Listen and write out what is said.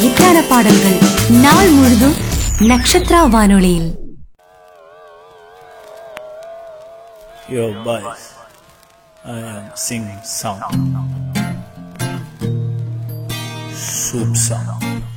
ஹிட்டான பாடல்கள் நாள் முழுதும் நக்ஷத்ரா வானொலியில். Yo boys, I am singing song, soup song.